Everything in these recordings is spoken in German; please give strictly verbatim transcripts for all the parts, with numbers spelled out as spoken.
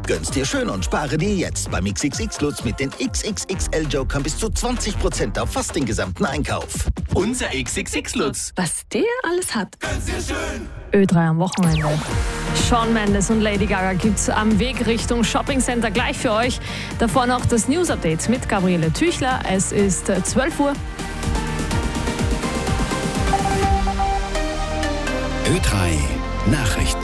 Gönn's dir schön und spare dir jetzt beim X X X-Lutz mit den X X X L-Jokern bis zu zwanzig Prozent auf fast den gesamten Einkauf. Unser X X X-Lutz. Was der alles hat. Gönn's dir schön. Ö drei am Wochenende. Shawn Mendes und Lady Gaga gibt's am Weg Richtung Shoppingcenter gleich für euch. Davor noch das News-Update mit Gabriele Tüchler. Es ist zwölf Uhr. Ö drei Nachrichten.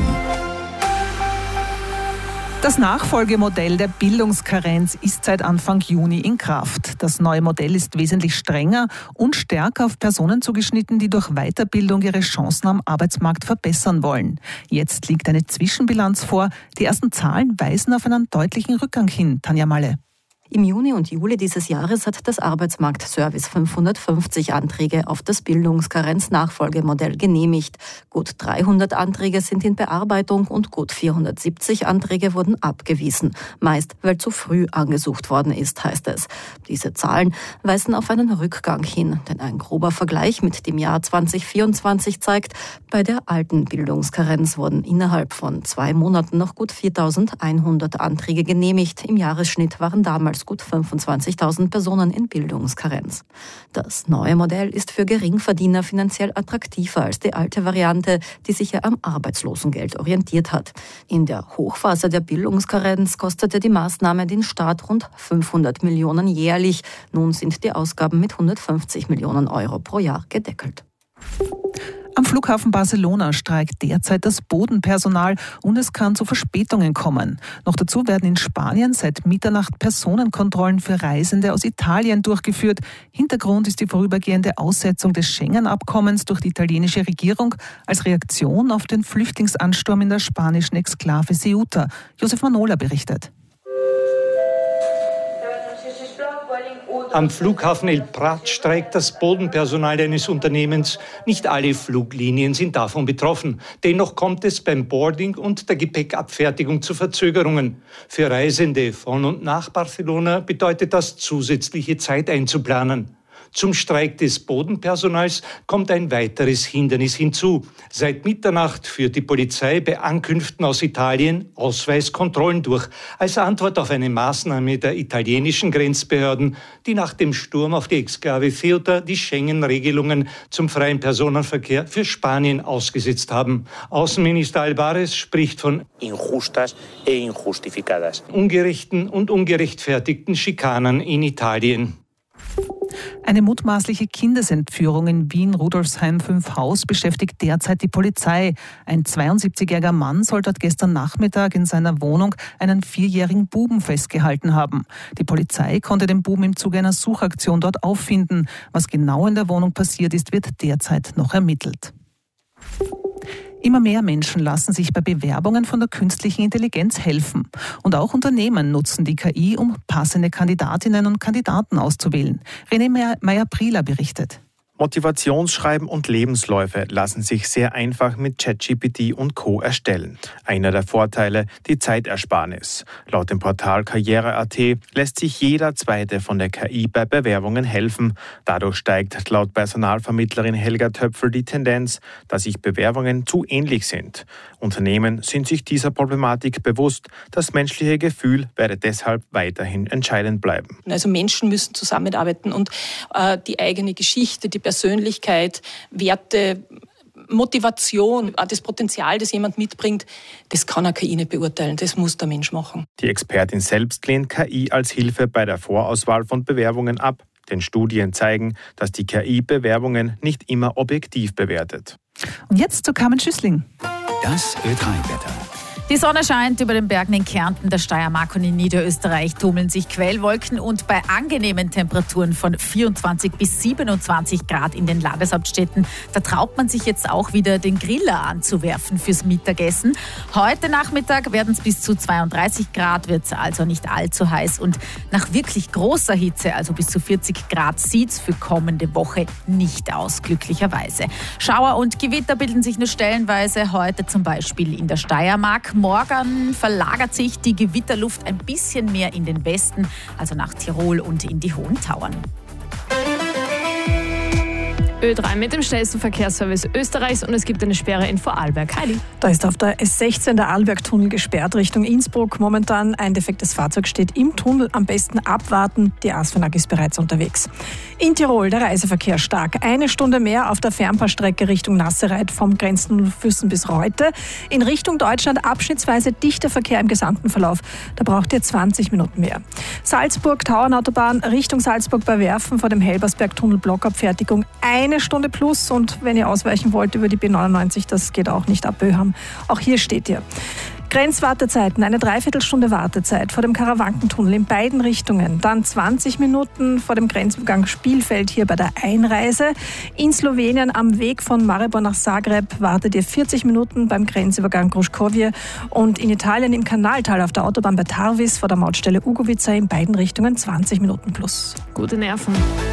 Das Nachfolgemodell der Bildungskarenz ist seit Anfang Juni in Kraft. Das neue Modell ist wesentlich strenger und stärker auf Personen zugeschnitten, die durch Weiterbildung ihre Chancen am Arbeitsmarkt verbessern wollen. Jetzt liegt eine Zwischenbilanz vor. Die ersten Zahlen weisen auf einen deutlichen Rückgang hin. Tanja Malle. Im Juni und Juli dieses Jahres hat das Arbeitsmarktservice fünfhundertfünfzig Anträge auf das Bildungskarenz-Nachfolgemodell genehmigt. Gut dreihundert Anträge sind in Bearbeitung und gut vierhundertsiebzig Anträge wurden abgewiesen. Meist, weil zu früh angesucht worden ist, heißt es. Diese Zahlen weisen auf einen Rückgang hin, denn ein grober Vergleich mit dem Jahr zwanzig vierundzwanzig zeigt, bei der alten Bildungskarenz wurden innerhalb von zwei Monaten noch gut viertausendeinhundert Anträge genehmigt. Im Jahresschnitt waren damals gut fünfundzwanzigtausend Personen in Bildungskarenz. Das neue Modell ist für Geringverdiener finanziell attraktiver als die alte Variante, die sich ja am Arbeitslosengeld orientiert hat. In der Hochphase der Bildungskarenz kostete die Maßnahme den Staat rund fünfhundert Millionen jährlich. Nun sind die Ausgaben mit hundertfünfzig Millionen Euro pro Jahr gedeckelt. Am Flughafen Barcelona streikt derzeit das Bodenpersonal und es kann zu Verspätungen kommen. Noch dazu werden in Spanien seit Mitternacht Personenkontrollen für Reisende aus Italien durchgeführt. Hintergrund ist die vorübergehende Aussetzung des Schengen-Abkommens durch die italienische Regierung als Reaktion auf den Flüchtlingsansturm in der spanischen Exklave Ceuta. Josef Manola berichtet. Am Flughafen El Prat streikt das Bodenpersonal eines Unternehmens. Nicht alle Fluglinien sind davon betroffen. Dennoch kommt es beim Boarding und der Gepäckabfertigung zu Verzögerungen. Für Reisende von und nach Barcelona bedeutet das, zusätzliche Zeit einzuplanen. Zum Streik des Bodenpersonals kommt ein weiteres Hindernis hinzu. Seit Mitternacht führt die Polizei bei Ankünften aus Italien Ausweiskontrollen durch, als Antwort auf eine Maßnahme der italienischen Grenzbehörden, die nach dem Sturm auf die Exklave Ceuta die Schengen-Regelungen zum freien Personenverkehr für Spanien ausgesetzt haben. Außenminister Álvarez spricht von injustas e injustificadas, ungerechten und ungerechtfertigten Schikanen in Italien. Eine mutmaßliche Kindesentführung in Wien-Rudolfsheim fünf Haus beschäftigt derzeit die Polizei. Ein zweiundsiebzigjähriger Mann soll dort gestern Nachmittag in seiner Wohnung einen vierjährigen Buben festgehalten haben. Die Polizei konnte den Buben im Zuge einer Suchaktion dort auffinden. Was genau in der Wohnung passiert ist, wird derzeit noch ermittelt. Immer mehr Menschen lassen sich bei Bewerbungen von der künstlichen Intelligenz helfen. Und auch Unternehmen nutzen die K I, um passende Kandidatinnen und Kandidaten auszuwählen. René Meyer-Prieler berichtet. Motivationsschreiben und Lebensläufe lassen sich sehr einfach mit ChatGPT und Co. erstellen. Einer der Vorteile, die Zeitersparnis. Laut dem Portal Karriere punkt at lässt sich jeder Zweite von der K I bei Bewerbungen helfen. Dadurch steigt laut Personalvermittlerin Helga Töpfel die Tendenz, dass sich Bewerbungen zu ähnlich sind. Unternehmen sind sich dieser Problematik bewusst. Das menschliche Gefühl werde deshalb weiterhin entscheidend bleiben. Also Menschen müssen zusammenarbeiten und äh, die eigene Geschichte, die Persönlichkeit, Werte, Motivation, das Potenzial, das jemand mitbringt, das kann eine K I nicht beurteilen. Das muss der Mensch machen. Die Expertin selbst lehnt K I als Hilfe bei der Vorauswahl von Bewerbungen ab. Denn Studien zeigen, dass die K I Bewerbungen nicht immer objektiv bewertet. Und jetzt zu Carmen Schüssling. Das Ö drei Wetter. Die Sonne scheint über den Bergen in Kärnten, der Steiermark und in Niederösterreich tummeln sich Quellwolken und bei angenehmen Temperaturen von vierundzwanzig bis siebenundzwanzig Grad in den Landeshauptstädten, da traut man sich jetzt auch wieder den Griller anzuwerfen fürs Mittagessen. Heute Nachmittag werden es bis zu zweiunddreißig Grad, wird es also nicht allzu heiß und nach wirklich großer Hitze, also bis zu vierzig Grad, sieht es für kommende Woche nicht aus, glücklicherweise. Schauer und Gewitter bilden sich nur stellenweise, heute zum Beispiel in der Steiermark. Morgen verlagert sich die Gewitterluft ein bisschen mehr in den Westen, also nach Tirol und in die hohen Tauern. Ö drei mit dem schnellsten Verkehrsservice Österreichs und es gibt eine Sperre in Vorarlberg. Heidi. Da ist auf der S sechzehn der Arlbergtunnel gesperrt Richtung Innsbruck. Momentan ein defektes Fahrzeug steht im Tunnel. Am besten abwarten. Die ASFINAG ist bereits unterwegs. In Tirol der Reiseverkehr stark. Eine Stunde mehr auf der Fernpassstrecke Richtung Nassereit vom Grenztunnel Füssen bis Reute. In Richtung Deutschland abschnittsweise dichter Verkehr im gesamten Verlauf. Da braucht ihr zwanzig Minuten mehr. Salzburg-Tauernautobahn Richtung Salzburg bei Werfen vor dem Helbersberg-Tunnel Blockabfertigung. Eine Stunde plus und wenn ihr ausweichen wollt über die B neunundneunzig, das geht auch nicht ab Böham. Auch hier steht ihr. Grenzwartezeiten, eine Dreiviertelstunde Wartezeit vor dem Karawankentunnel in beiden Richtungen. Dann zwanzig Minuten vor dem Grenzübergang Spielfeld hier bei der Einreise. In Slowenien am Weg von Maribor nach Zagreb wartet ihr vierzig Minuten beim Grenzübergang Gruškovje. Und in Italien im Kanaltal auf der Autobahn bei Tarvis vor der Mautstelle Ugovica in beiden Richtungen zwanzig Minuten plus. Gute Nerven.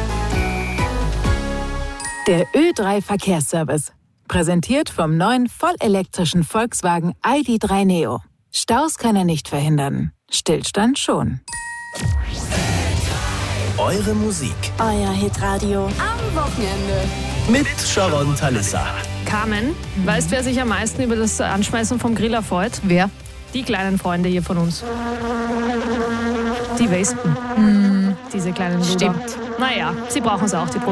Der Ö drei Verkehrsservice. Präsentiert vom neuen vollelektrischen Volkswagen I D drei Neo. Staus kann er nicht verhindern. Stillstand schon. Eure Musik. Euer Hitradio. Am Wochenende. Mit Sharon Talissa. Carmen, mhm. weißt wer sich am meisten über das Anschmeißen vom Grill erfreut? Wer? Die kleinen Freunde hier von uns. Die Wespen. Mhm. Diese kleinen Luder. Stimmt. Naja, sie brauchen es auch, die Produkte.